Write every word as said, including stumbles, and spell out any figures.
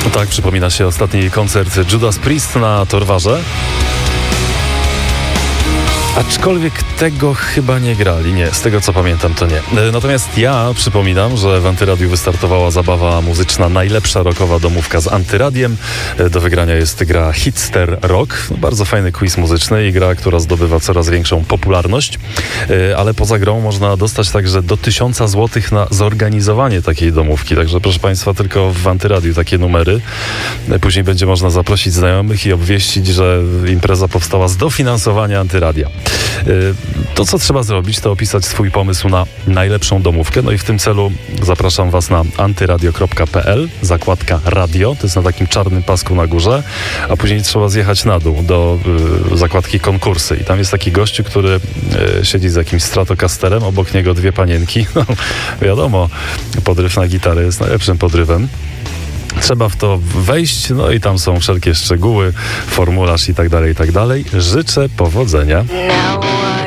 No tak, przypomina się ostatni koncert Judas Priest na Torwarze. Aczkolwiek tego chyba nie grali. Nie, z tego co pamiętam to nie. Natomiast ja przypominam, że w Antyradiu wystartowała zabawa muzyczna Najlepsza rockowa domówka z Antyradiem. Do wygrania jest gra Hitster Rock. Bardzo fajny quiz muzyczny i gra, która zdobywa coraz większą popularność. Ale poza grą można dostać także do tysiąca złotych na zorganizowanie takiej domówki. Także proszę Państwa, tylko w Antyradiu takie numery. Później będzie można zaprosić znajomych i obwieścić, że impreza powstała z dofinansowania Antyradia. To, co trzeba zrobić, to opisać swój pomysł na najlepszą domówkę. No i w tym celu zapraszam Was na antyradio kropka p l, zakładka radio, to jest na takim czarnym pasku na górze, a później trzeba zjechać na dół do y, zakładki konkursy. I tam jest taki gościu, który y, siedzi z jakimś Stratocasterem, obok niego dwie panienki. No, wiadomo, podryw na gitarę jest najlepszym podrywem. Trzeba w to wejść, no i tam są wszelkie szczegóły, formularz i tak dalej, i tak dalej. Życzę powodzenia.